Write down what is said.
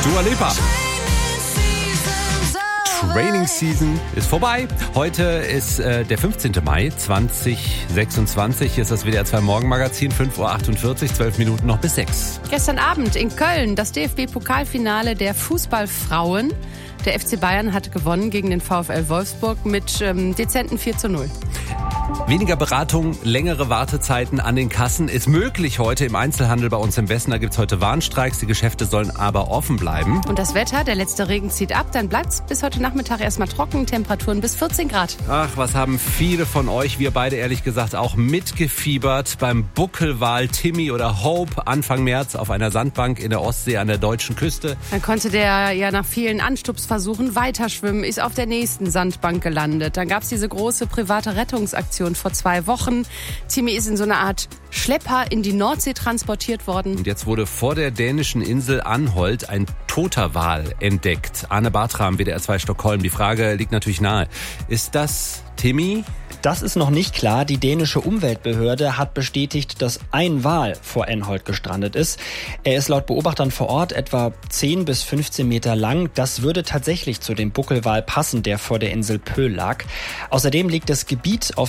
Dua Lipa. Training Season ist vorbei. Heute ist der 15. Mai 2026. Hier ist das WDR 2 Morgenmagazin, 5.48 Uhr, 12 Minuten noch bis 6. Gestern Abend in Köln das DFB-Pokalfinale der Fußballfrauen. Der FC Bayern hat gewonnen gegen den VfL Wolfsburg mit dezenten 4:0. Weniger Beratung, längere Wartezeiten an den Kassen ist möglich heute im Einzelhandel bei uns im Westen. Da gibt es heute Warnstreiks. Die Geschäfte sollen aber offen bleiben. Und das Wetter, der letzte Regen zieht ab. Dann bleibt es bis heute Nachmittag erstmal trocken. Temperaturen bis 14 Grad. Ach, was haben viele von euch, wir beide ehrlich gesagt, auch mitgefiebert beim Buckelwal Timmy oder Hope Anfang März auf einer Sandbank in der Ostsee an der deutschen Küste. Dann konnte der ja nach vielen Anstupsversuchen weiterschwimmen, ist auf der nächsten Sandbank gelandet. Dann gab es diese große private Rettungsaktion vor 2 Wochen. Timmy ist in so einer Art Schlepper in die Nordsee transportiert worden. Und jetzt wurde vor der dänischen Insel Anholt ein toter Wal entdeckt. Arne Bartram, WDR 2 Stockholm. Die Frage liegt natürlich nahe. Ist das Timmy? Das ist noch nicht klar. Die dänische Umweltbehörde hat bestätigt, dass ein Wal vor Anholt gestrandet ist. Er ist laut Beobachtern vor Ort etwa 10 bis 15 Meter lang. Das würde tatsächlich zu dem Buckelwal passen, der vor der Insel Pöhl lag. Außerdem liegt das Gebiet, auf